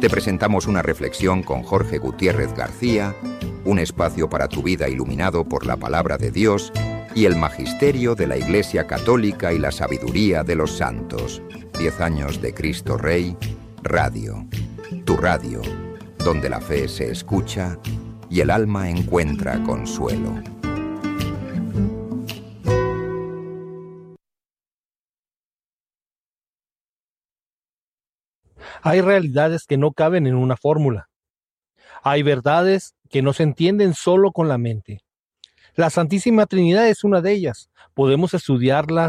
te presentamos una reflexión con Jorge Gutiérrez García, un espacio para tu vida iluminado por la palabra de Dios y el magisterio de la Iglesia Católica y la sabiduría de los santos. 10 años de Cristo Rey, Radio. Tu radio, donde la fe se escucha y el alma encuentra consuelo. Hay realidades que no caben en una fórmula. Hay verdades que no se entienden solo con la mente. La Santísima Trinidad es una de ellas. Podemos estudiarla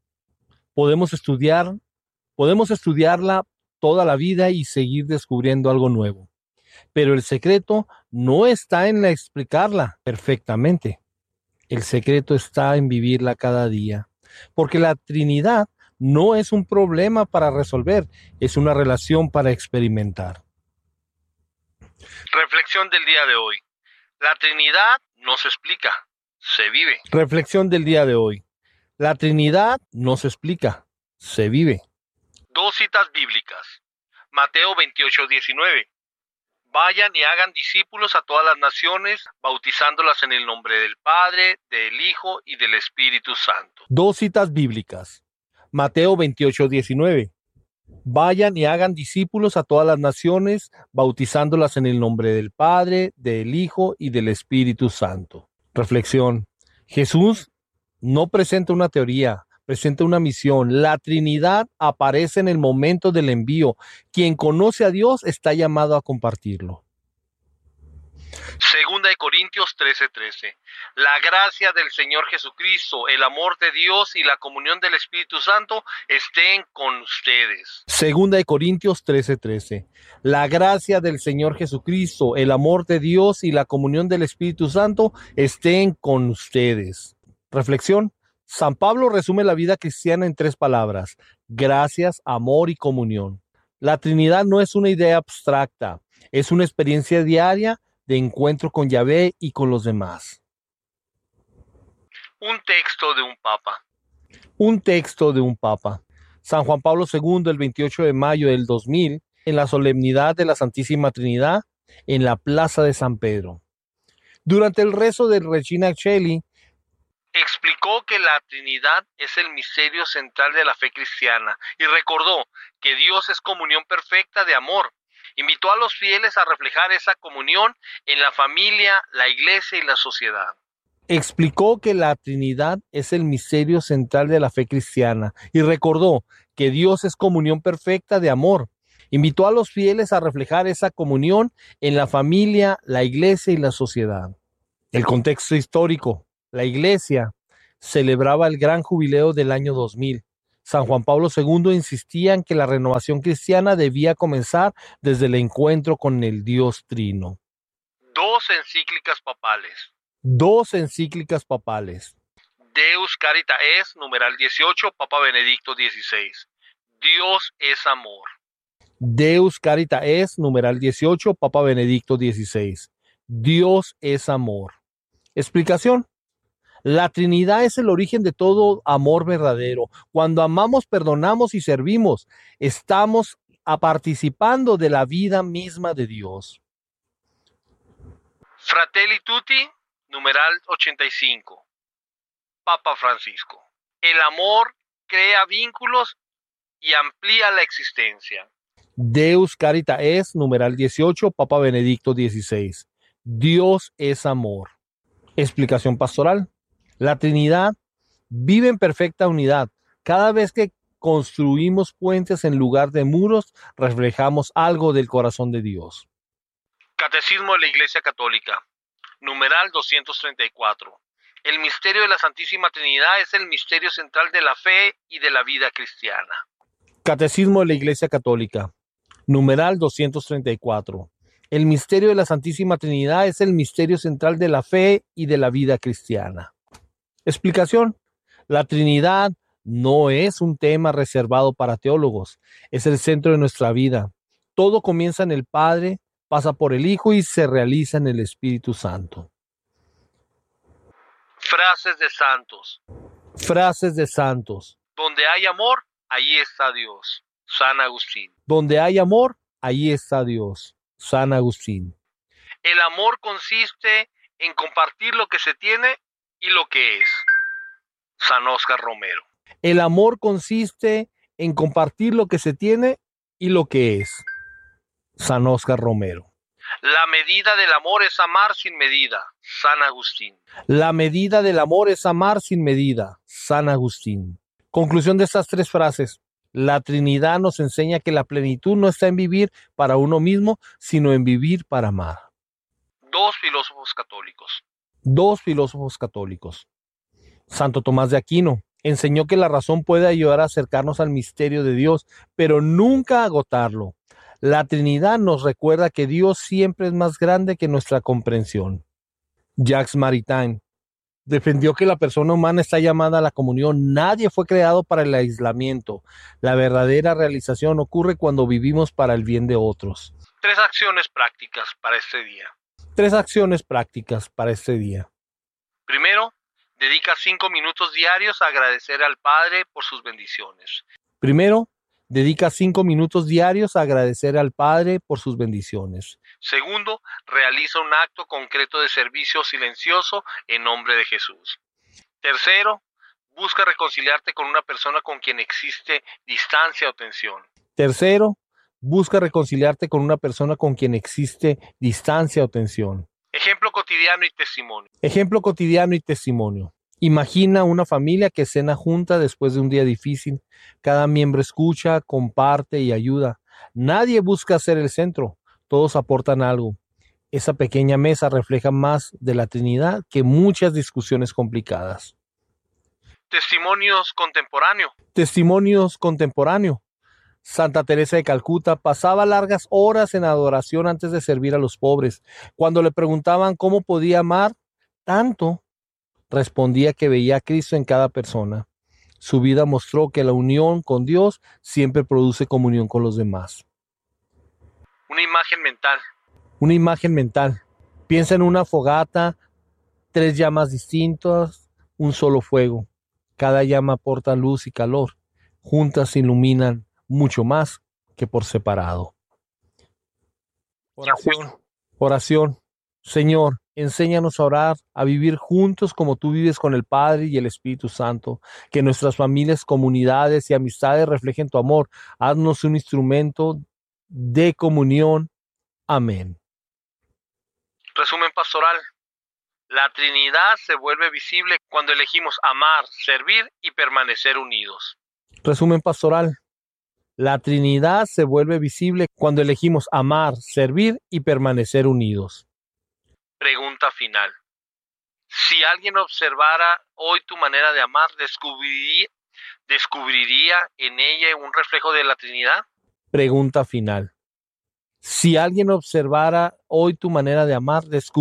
toda la vida y seguir descubriendo algo nuevo. Pero el secreto no está en explicarla perfectamente. El secreto está en vivirla cada día. Porque la Trinidad no es un problema para resolver, es una relación para experimentar. Reflexión del día de hoy. La Trinidad no se explica, se vive. Reflexión del día de hoy. La Trinidad no se explica, se vive. Dos citas bíblicas. Mateo 28:19. Vayan y hagan discípulos a todas las naciones, bautizándolas en el nombre del Padre, del Hijo y del Espíritu Santo. Dos citas bíblicas. Mateo 28:19. Vayan y hagan discípulos a todas las naciones, bautizándolas en el nombre del Padre, del Hijo y del Espíritu Santo. Reflexión. Jesús no presenta una teoría, presenta una misión. La Trinidad aparece en el momento del envío. Quien conoce a Dios está llamado a compartirlo. Segunda de Corintios 13:13. La gracia del Señor Jesucristo, el amor de Dios y la comunión del Espíritu Santo estén con ustedes. Segunda de Corintios 13:13. La gracia del Señor Jesucristo, el amor de Dios y la comunión del Espíritu Santo estén con ustedes. Reflexión. San Pablo resume la vida cristiana en 3 palabras: gracias, amor y comunión. La Trinidad no es una idea abstracta, es una experiencia diaria de encuentro con Yahvé y con los demás. Un texto de un papa. Un texto de un papa. San Juan Pablo II, el 28 de mayo del 2000, en la solemnidad de la Santísima Trinidad, en la Plaza de San Pedro. Durante el rezo del Regina Coeli, explicó que la Trinidad es el misterio central de la fe cristiana y recordó que Dios es comunión perfecta de amor. Invitó a los fieles a reflejar esa comunión en la familia, la iglesia y la sociedad. Explicó que la Trinidad es el misterio central de la fe cristiana y recordó que Dios es comunión perfecta de amor. Invitó a los fieles a reflejar esa comunión en la familia, la iglesia y la sociedad. El contexto histórico. La iglesia celebraba el gran jubileo del año 2000. San Juan Pablo II insistía en que la renovación cristiana debía comenzar desde el encuentro con el Dios Trino. Dos encíclicas papales. Deus Caritas Est, numeral 18, Papa Benedicto XVI. Dios es amor. Deus Caritas Est, numeral 18, Papa Benedicto XVI. Dios es amor. Explicación. La Trinidad es el origen de todo amor verdadero. Cuando amamos, perdonamos y servimos, estamos participando de la vida misma de Dios. Fratelli Tutti, numeral 85. Papa Francisco. El amor crea vínculos y amplía la existencia. Deus Caritas Est, numeral 18, Papa Benedicto XVI. Dios es amor. Explicación pastoral. La Trinidad vive en perfecta unidad. Cada vez que construimos puentes en lugar de muros, reflejamos algo del corazón de Dios. Catecismo de la Iglesia Católica, numeral 234. El misterio de la Santísima Trinidad es el misterio central de la fe y de la vida cristiana. Catecismo de la Iglesia Católica, numeral 234. El misterio de la Santísima Trinidad es el misterio central de la fe y de la vida cristiana. Explicación. La Trinidad no es un tema reservado para teólogos, es el centro de nuestra vida. Todo comienza en el Padre, pasa por el Hijo y se realiza en el Espíritu Santo. Frases de santos. Frases de santos. Donde hay amor, ahí está Dios. San Agustín. Donde hay amor, ahí está Dios. San Agustín. El amor consiste en compartir lo que se tiene y lo que es. San Óscar Romero. El amor consiste en compartir lo que se tiene y lo que es. San Óscar Romero. La medida del amor es amar sin medida. San Agustín. La medida del amor es amar sin medida. San Agustín. Conclusión de estas 3 frases. La Trinidad nos enseña que la plenitud no está en vivir para uno mismo, sino en vivir para amar. 2 filósofos católicos. 2 filósofos católicos. Santo Tomás de Aquino enseñó que la razón puede ayudar a acercarnos al misterio de Dios, pero nunca agotarlo. La Trinidad nos recuerda que Dios siempre es más grande que nuestra comprensión. Jacques Maritain defendió que la persona humana está llamada a la comunión. Nadie fue creado para el aislamiento. La verdadera realización ocurre cuando vivimos para el bien de otros. 3 acciones prácticas para este día. 3 acciones prácticas para este día. Primero, dedica 5 minutos diarios a agradecer al Padre por sus bendiciones. Primero, dedica 5 minutos diarios a agradecer al Padre por sus bendiciones. Segundo, realiza un acto concreto de servicio silencioso en nombre de Jesús. Tercero, busca reconciliarte con una persona con quien existe distancia o tensión. Tercero, busca reconciliarte con una persona con quien existe distancia o tensión. Ejemplo cotidiano y testimonio. Ejemplo cotidiano y testimonio. Imagina una familia que cena junta después de un día difícil. Cada miembro escucha, comparte y ayuda. Nadie busca ser el centro. Todos aportan algo. Esa pequeña mesa refleja más de la Trinidad que muchas discusiones complicadas. Testimonios contemporáneo. Testimonios contemporáneo. Santa Teresa de Calcuta pasaba largas horas en adoración antes de servir a los pobres. Cuando le preguntaban cómo podía amar tanto, respondía que veía a Cristo en cada persona. Su vida mostró que la unión con Dios siempre produce comunión con los demás. Una imagen mental. Una imagen mental. Piensa en una fogata, 3 llamas distintas, un solo fuego. Cada llama aporta luz y calor. Juntas se iluminan mucho más que por separado. Oración. Oración. Señor, enséñanos a orar, a vivir juntos como tú vives con el Padre y el Espíritu Santo. Que nuestras familias, comunidades y amistades reflejen tu amor. Haznos un instrumento de comunión. Amén. Resumen pastoral. La Trinidad se vuelve visible cuando elegimos amar, servir y permanecer unidos. Resumen pastoral. La Trinidad se vuelve visible cuando elegimos amar, servir y permanecer unidos. Pregunta final. Si alguien observara hoy tu manera de amar, ¿descubriría en ella un reflejo de la Trinidad? Pregunta final. Si alguien observara hoy tu manera de amar,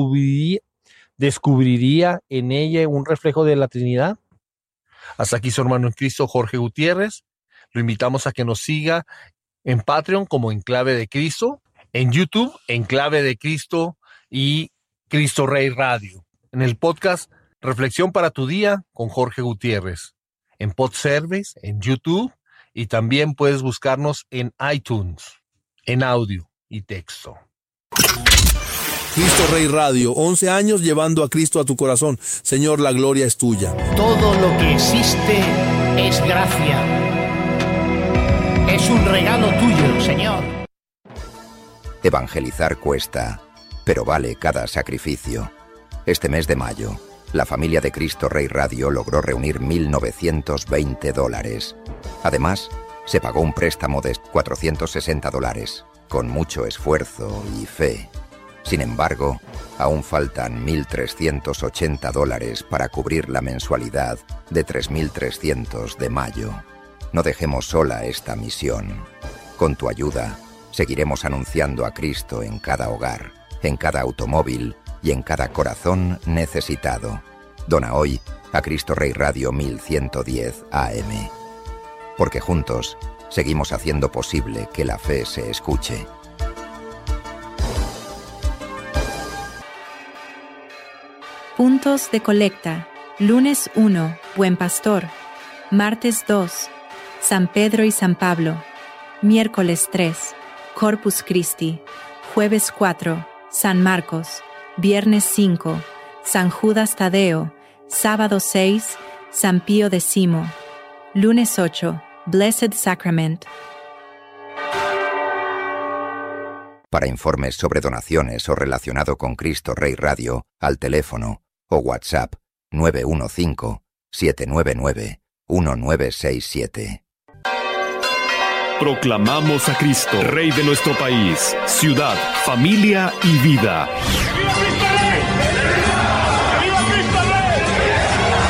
¿descubriría en ella un reflejo de la Trinidad? Hasta aquí su hermano en Cristo, Jorge Gutiérrez. Lo invitamos a que nos siga en Patreon como Enclave de Cristo, en YouTube, Enclave de Cristo y Cristo Rey Radio. En el podcast Reflexión para tu Día con Jorge Gutiérrez. En Podservice, en YouTube y también puedes buscarnos en iTunes, en audio y texto. Cristo Rey Radio, 11 años llevando a Cristo a tu corazón. Señor, la gloria es tuya. Todo lo que existe es gracia. Es un regalo tuyo, Señor. Evangelizar cuesta, pero vale cada sacrificio. Este mes de mayo, la familia de Cristo Rey Radio logró reunir $1,920. Además, se pagó un préstamo de $460, con mucho esfuerzo y fe. Sin embargo, aún faltan $1,380 para cubrir la mensualidad de 3.300 de mayo. No dejemos sola esta misión. Con tu ayuda, seguiremos anunciando a Cristo en cada hogar, en cada automóvil y en cada corazón necesitado. Dona hoy a Cristo Rey Radio 1110 AM. Porque juntos seguimos haciendo posible que la fe se escuche. Puntos de colecta. Lunes 1, Buen Pastor. Martes 2, San Pedro y San Pablo. Miércoles 3, Corpus Christi. Jueves 4, San Marcos. Viernes 5, San Judas Tadeo. Sábado 6, San Pío X. Lunes 8, Blessed Sacrament. Para informes sobre donaciones o relacionado con Cristo Rey Radio, al teléfono o WhatsApp 915-799-1967. Proclamamos a Cristo, Rey de nuestro país, ciudad, familia y vida. ¡Viva Cristo!